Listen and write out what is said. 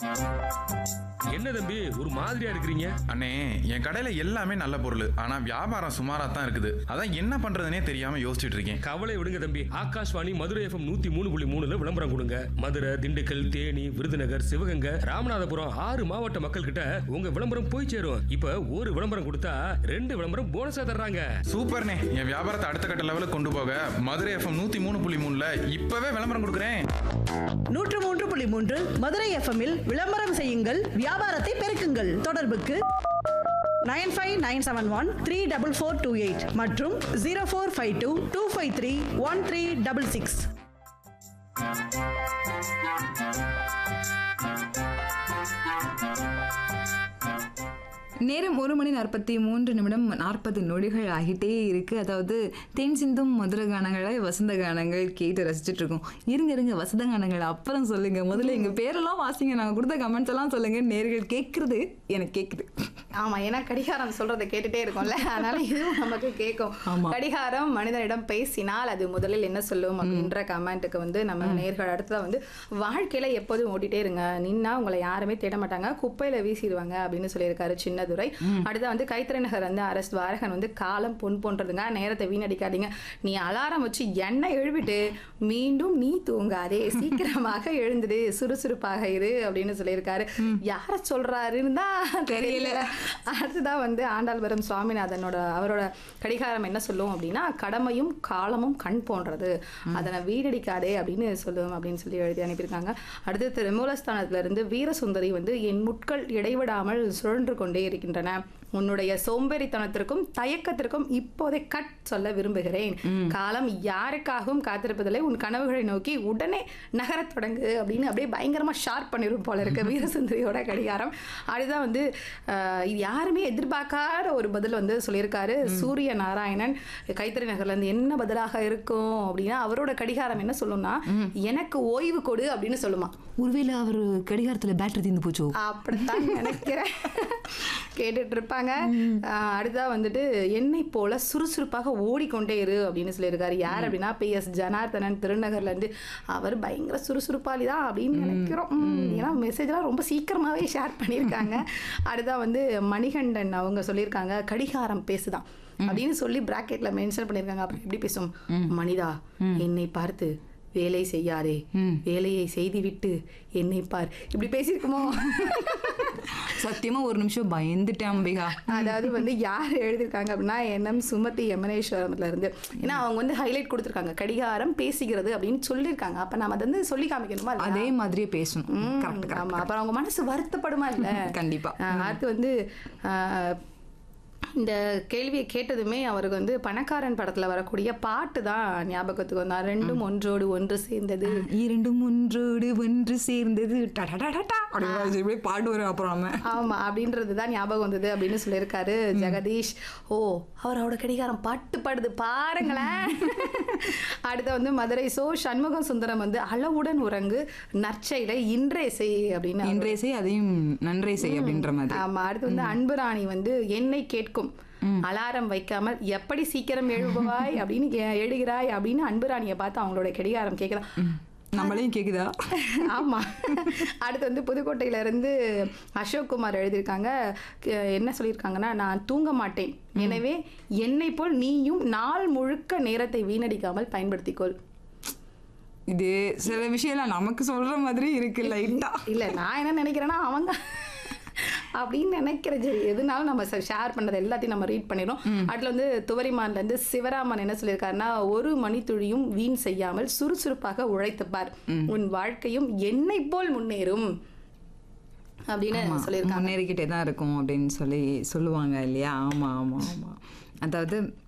என்ன தம்பி ஒரு மாதிரியா இருக்கிறீங்க? அண்ணே, என் கடையில எல்லாமே நல்ல பொருள். ஆனா வியாபாரம் சுமாரா தான் இருக்குது. அதான் என்ன பண்றதுனே தெரியாம யோசிச்சுட்டு இருக்கேன். கவலை விடுங்க தம்பி. ஆகாஷ்வாணி மதுரை எஃப்எம் 103.3 விளம்பரம் கொடுங்க. மதுரை, திண்டுக்கல், தேனி, விருதுநகர், சிவகங்கை, ராமநாதபுரம் 6 மாவட்ட மக்கள் கிட்ட உங்க விளம்பரம் போய் சேரும். இப்ப ஒரு விளம்பரம் கொடுத்தா 2 விளம்பரம் போனஸா தர்றாங்க. சூப்பர்ண்ணே, என் வியாபாரத்தை அடுத்த கட்ட லெவலுக்கு கொண்டு போக மதுரை எஃப்எம் 103.3 இப்பவே விளம்பரம் கொடுக்குறேன். 103.3 மதுரை எஃப்எம்மில் விளம்பரம் செய்யுங்கள், வியாபாரத்தை பெருக்குங்கள். தொடர்புக்கு 9597134428 மற்றும் 0452253136. நேரம் 1:43 ஆகிட்டே இருக்கு. அதாவது தென் சிந்தும் மதுர கானங்களை வசந்த கானங்கள் கேட்டு ரசிச்சுட்டு இருக்கோம். இருங்க வசந்த கானங்கள் அப்புறம் சொல்லுங்க, முதல்ல எங்க பேரெல்லாம் வாசிங்க, நாங்க கொடுத்த கமெண்ட்ஸ் எல்லாம் சொல்லுங்க. நேர்கள் கேட்கறது எனக்கு கேட்குது. ஆமா, ஏன்னா கடிகாரம் சொல்றதை கேட்டுட்டே இருக்கும்ல, அதனால இதுவும் நமக்கு கேட்கும். கடிகாரம் மனிதனிடம் பேசினால் அது முதலில் என்ன சொல்லும் அப்படின்ற கமெண்ட்டுக்கு வந்து நம்ம நேர்கள் அடுத்ததா வந்து வாழ்க்கையில எப்போதும் ஓட்டிட்டே இருங்க, நின்னா உங்களை யாருமே தேட மாட்டாங்க, குப்பையில வீசிடுவாங்க அப்படின்னு சொல்லியிருக்காரு சின்னதுரை. அடுத்த வந்து கைத்தறி நகர் வந்து அரசு வாரகன் வந்து காலம் பொன் போன்றதுங்க, நேரத்தை வீணடிக்காதீங்க, நீ அலாரம் வச்சு எண்ணெய் எழுவிட்டு மீண்டும் நீ தூங்காதே, சீக்கிரமாக எழுந்துடு, சுறுசுறுப்பாக இரு அப்படின்னு சொல்லியிருக்காரு. யார சொல்றாருன்னு தான் தெரியல. அடுத்ததான் வந்து ஆண்டாள்புரம் சுவாமிநாதனோட அவரோட கடிகாரம் என்ன சொல்லும் அப்படின்னா, கடமையும் காலமும் கண் போன்றது, அதனை வீடடிக்காதே அப்படின்னு சொல்லுவோம் அப்படின்னு சொல்லி எழுதி அனுப்பியிருக்காங்க. அடுத்து திருமூலஸ்தானத்துல இருந்து வீரசுந்தரி வந்து என் முட்கள் இடைவிடாமல் சுழன்று கொண்டே இருக்கின்றன, உன்னுடைய சோம்பேறித்தனத்திற்கும் தயக்கத்திற்கும் இப்போதை கட் சொல்ல விரும்புகிறேன், காலம் யாருக்காகவும் காத்திருப்பதில்லை, உன் கனவுகளை நோக்கி உடனே நகரத் தொடங்கு அப்படின்னு அப்படியே பயங்கரமா ஷார்ப் பண்ணிரும் போல இருக்கு வீரசுந்தரியோட கடிகாரம். அதுதான் வந்து யாருமே எதிர்பார்க்காத ஒரு பதில் வந்து சொல்லியிருக்காரு சூரிய நாராயணன் கைத்தறி நகர்ல இருந்து. என்ன பதிலாக இருக்கும் அப்படின்னா, அவரோட கடிகாரம் என்ன சொல்லும்னா, எனக்கு ஓய்வு கொடு அப்படின்னு சொல்லுமா. ஒருவேளை அவர் கடிகாரத்துல பேட்டரி தீர்ந்து போச்சோ அப்படித்தான் நினைக்கிறேன். கேட்டுட்டு இருப்பாங்க. அடுத்தா வந்துட்டு என்னை போல சுறுசுறுப்பாக ஓடிக்கொண்டே இரு அப்படின்னு சொல்லியிருக்காரு. யார் அப்படின்னா PS ஜனார்தனன் திருநகர்ல இருந்து. அவர் பயங்கர சுறுசுறுப்பாளி தான் அப்படின்னு நினைக்கிறோம். ஏன்னா மெசேஜ் எல்லாம் ரொம்ப சீக்கிரமாவே ஷேர் பண்ணியிருக்காங்க. அடுத்தா வந்து மணிகண்டன் அவங்க சொல்லியிருக்காங்க, கடிகாரம் பேசுதான் அப்படின்னு சொல்லி பிராக்கெட்ல மென்ஷன் பண்ணியிருக்காங்க. அப்புறம் எப்படி பேசும், மனிதா என்னை பார்த்து வேலை செய்யாதே, வேலையை செய்துவிட்டு என்னை பார், இப்படி பேசியிருக்குமோ? சத்தியமா ஒரு நிமிஷம் பயந்துட்டேன் அம்பிகா. அதாவது வந்து யார் எழுதியிருக்காங்க அப்படின்னா NM சுமதி யமனேஸ்வரம்ல இருந்து. ஏன்னா அவங்க வந்து ஹைலைட் கொடுத்துருக்காங்க, கடிகாரம் பேசுகிறது அப்படின்னு சொல்லியிருக்காங்க. அப்ப நம்ம அதை வந்து சொல்லி காமிக்கணுமா, அதே மாதிரியே பேசணும். ஆமா, அப்புறம் அவங்க மனசு வருத்தப்படுமா இல்ல? கண்டிப்பா. அடுத்து வந்து இந்த கேள்வியை கேட்டதுமே அவருக்கு வந்து பணக்காரன் படத்துல வரக்கூடிய பாட்டு தான் ஞாபகத்துக்கு வந்தா. ரெண்டும் ஒன்றோடு ஒன்று சேர்ந்தது, இரண்டும் ஒன்றோடு ஒன்று சேர்ந்தது பாடுவாரு. அப்புறம் ஆமா அப்படின்றதுதான் ஞாபகம் வந்தது அப்படின்னு சொல்லியிருக்காரு ஜெகதீஷ். ஓ, அவரோட கடிகாரம் பாட்டு பாடுது பாருங்களேன். அடுத்த வந்து மதுரை சண்முகம் சுந்தரம் வந்து அளவுடன் உறங்கு, நற்செயலை இன்றே செய் அப்படின்னு. இன்றே செய், அதையும் நன்றே செய் அப்படின்ற மாதிரி. ஆமா. அடுத்து வந்து அன்புராணி வந்து என்னை கேட்கும், அலாரம் வைக்காமல் எப்படி சீக்கிரம் எழுவாய் அப்படின்னு எழுகிறாய் அப்படின்னு அன்புராணியை பார்த்து அவங்களோட கடிகாரம் கேட்கலாம். நம்மளையும் கேக்குதா? ஆமா. அடுத்து வந்து புதுக்கோட்டையில இருந்து அசோக் குமார் எழுதியிருக்காங்க. என்ன சொல்லியிருக்காங்கன்னா, நான் தூங்க மாட்டேன், எனவே என்னை போல் நீயும் நாள் முழுக்க நேரத்தை வீணடிக்காமல் பயன்படுத்திக்கொள். இது சில விஷயம் நமக்கு சொல்ற மாதிரி இருக்கு லைட்டா. இல்ல, நான் என்ன நினைக்கிறேன்னா அவங்க அப்படின்னு நினைக்கிறேன். சரி, எதுனாலும் நம்ம ஷேர் பண்ணது எல்லாத்தையும் நம்ம ரீட் பண்ணிடும். அதுல வந்து துவரிமான்ல இருந்து சிவராமன் என்ன சொல்லியிருக்காருன்னா, ஒரு மணித்துளியும் வீண் செய்யாமல் சுறுசுறுப்பாக உழைத்துப்பார், உன் வாழ்க்கையும் என்னை போல் முன்னேறும் அப்படின்னு சொல்லியிருக்காங்க. முன்னேறிக்கிட்டே தான் இருக்கும் அப்படின்னு சொல்லுவாங்க இல்லையா? ஆமா ஆமா ஆமா. அதாவது